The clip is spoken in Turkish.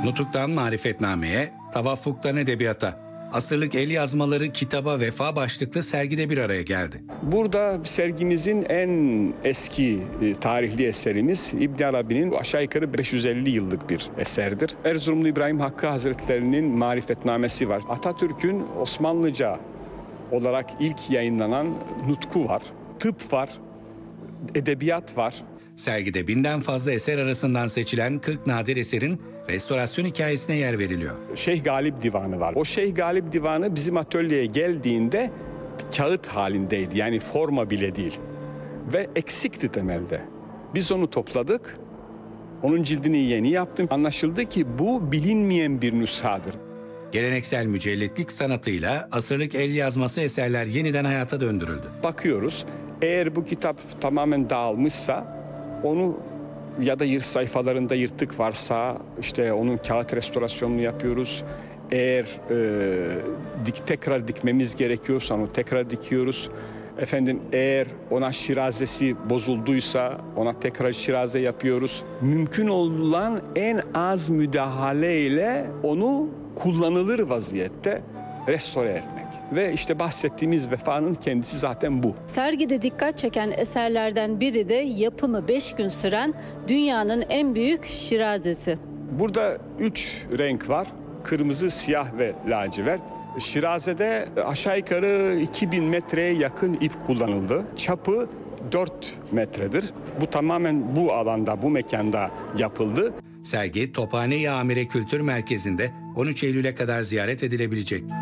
Nutuk'tan marifetnameye, tavaffuktan edebiyata, asırlık el yazmaları kitaba vefa başlıklı sergide bir araya geldi. Burada sergimizin en eski tarihli eserimiz İbn Arabi'nin aşağı yukarı 550 yıllık bir eserdir. Erzurumlu İbrahim Hakkı Hazretleri'nin marifetnamesi var. Atatürk'ün Osmanlıca olarak ilk yayınlanan nutku var. Tıp var, edebiyat var. Sergide 1000'den fazla eser arasından seçilen 40 nadir eserin restorasyon hikayesine yer veriliyor. Şeyh Galip Divanı var. O Şeyh Galip Divanı bizim atölyeye geldiğinde kağıt halindeydi. Yani forma bile değil. Ve eksikti temelde. Biz onu topladık. Onun cildini yeni yaptım. Anlaşıldı ki bu bilinmeyen bir nüshadır. Geleneksel mücelletlik sanatıyla asırlık el yazması eserler yeniden hayata döndürüldü. Bakıyoruz, eğer bu kitap tamamen dağılmışsa onu ya da sayfalarında yırtık varsa işte onun kağıt restorasyonunu yapıyoruz. Eğer tekrar dikmemiz gerekiyorsa onu tekrar dikiyoruz. Efendim eğer ona şirazesi bozulduysa ona tekrar şiraze yapıyoruz. Mümkün olan en az müdahaleyle onu kullanılır vaziyette restore etmek. Ve işte bahsettiğimiz vefanın kendisi zaten bu. Sergide dikkat çeken eserlerden biri de yapımı 5 gün süren dünyanın en büyük şirazesi. Burada 3 renk var. Kırmızı, siyah ve lacivert. Şirazede aşağı yukarı 2000 metreye yakın ip kullanıldı. Çapı 4 metredir. Bu tamamen bu alanda, bu mekanda yapıldı. Sergi Tophane-i Amire Kültür Merkezi'nde 13 Eylül'e kadar ziyaret edilebilecek.